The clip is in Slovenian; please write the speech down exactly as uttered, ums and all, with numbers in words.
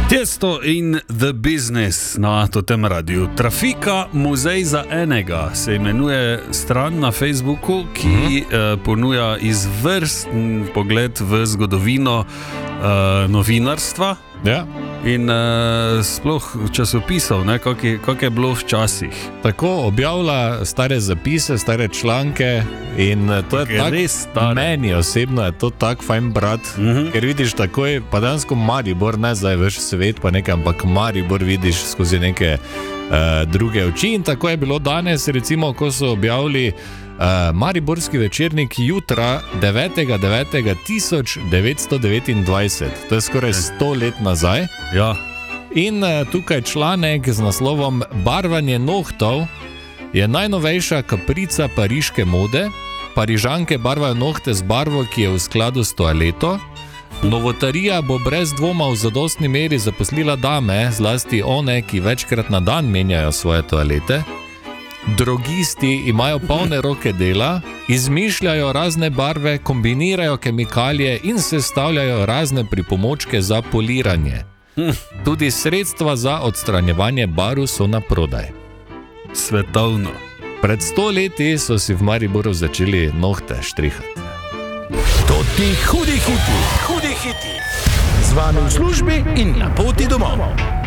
Tiesto in The Business na tem radiju. Trafika muzej za enega se imenuje stran na Facebooku, ki mm-hmm. uh, ponuja izvrsten pogled v zgodovino uh, novinarstva ja. in uh, sploh časopisov, kako je bilo včasih. Tako objavlja stare zapise, stare članke in to je, je res stare. Meni osebno je to tak fajn brat, mm-hmm. ker vidiš takoj, pa dansko Maribor, ne zdaj veš svet pa nekaj, ampak Maribor vidiš skozi neke uh, druge oči in tako je bilo danes, recimo, ko so objavili uh, Mariborski večernik jutra devetega devetega tisoč devetsto devetindvajset, to je skoraj sto let nazaj. Ja. In uh, tukaj članek z naslovom Barvanje nohtov je najnovejša kaprica pariške mode. Parižanke barvajo nohte z barvo, ki je v skladu s toaleto. Novotarija bo brez dvoma v zadostni meri zaposlila dame, zlasti one, ki večkrat na dan menjajo svoje toalete. Drogisti imajo polne roke dela, izmišljajo razne barve, kombinirajo kemikalije in sestavljajo razne pripomočke za poliranje. Tudi sredstva za odstranjevanje barv so na prodaj. Svetovno. Pred sto leti so si v Mariboru začeli nohte štrihati. To ti hudi hiti, hudi hiti. Z vami v službi in na poti domov.